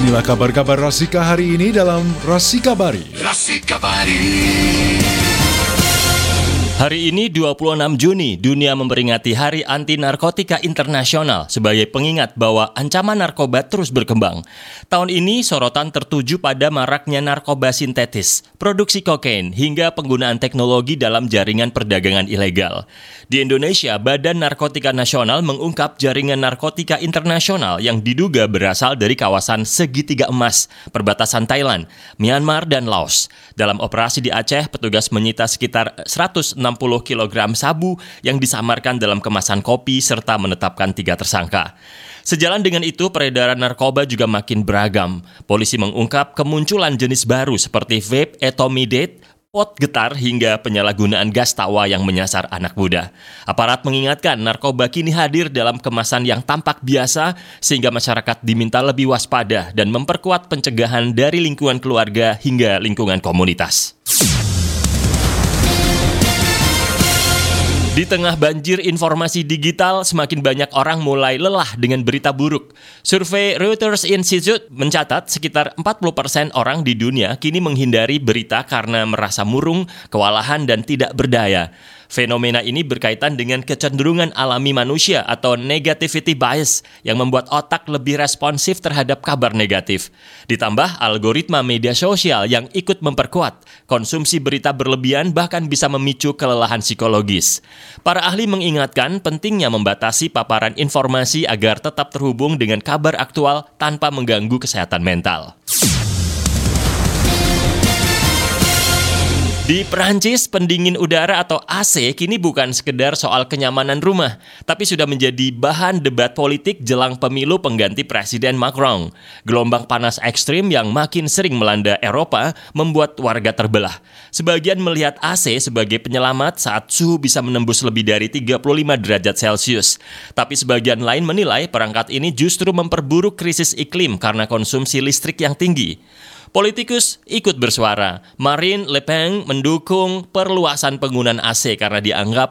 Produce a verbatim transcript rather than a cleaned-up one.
Inilah kabar-kabar Rasika hari ini dalam Rasikabari. Rasikabari. Hari ini dua puluh enam Juni, dunia memperingati Hari Anti Narkotika Internasional sebagai pengingat bahwa ancaman narkoba terus berkembang. Tahun ini sorotan tertuju pada maraknya narkoba sintetis, produksi kokain, hingga penggunaan teknologi dalam jaringan perdagangan ilegal. Di Indonesia, Badan Narkotika Nasional mengungkap jaringan narkotika internasional yang diduga berasal dari kawasan Segitiga Emas, perbatasan Thailand, Myanmar, dan Laos. Dalam operasi di Aceh, petugas menyita sekitar seratus enam puluh kilogram sabu yang disamarkan dalam kemasan kopi serta menetapkan tiga tersangka. Sejalan dengan itu, peredaran narkoba juga makin beragam. Polisi mengungkap kemunculan jenis baru seperti vape, etomidate, pot getar hingga penyalahgunaan gas tawa yang menyasar anak muda. Aparat mengingatkan narkoba kini hadir dalam kemasan yang tampak biasa sehingga masyarakat diminta lebih waspada dan memperkuat pencegahan dari lingkungan keluarga hingga lingkungan komunitas. Di tengah banjir informasi digital, semakin banyak orang mulai lelah dengan berita buruk. Survei Reuters Institute mencatat sekitar empat puluh persen orang di dunia kini menghindari berita karena merasa murung, kewalahan, dan tidak berdaya. Fenomena ini berkaitan dengan kecenderungan alami manusia atau negativity bias yang membuat otak lebih responsif terhadap kabar negatif. Ditambah algoritma media sosial yang ikut memperkuat, konsumsi berita berlebihan bahkan bisa memicu kelelahan psikologis. Para ahli mengingatkan pentingnya membatasi paparan informasi agar tetap terhubung dengan kabar aktual tanpa mengganggu kesehatan mental. Di Perancis, pendingin udara atau A C kini bukan sekedar soal kenyamanan rumah, tapi sudah menjadi bahan debat politik jelang pemilu pengganti Presiden Macron. Gelombang panas ekstrim yang makin sering melanda Eropa membuat warga terbelah. Sebagian melihat A C sebagai penyelamat saat suhu bisa menembus lebih dari tiga puluh lima derajat Celcius. Tapi sebagian lain menilai perangkat ini justru memperburuk krisis iklim karena konsumsi listrik yang tinggi. Politikus ikut bersuara. Marine Le Pen mendukung perluasan penggunaan A C karena dianggap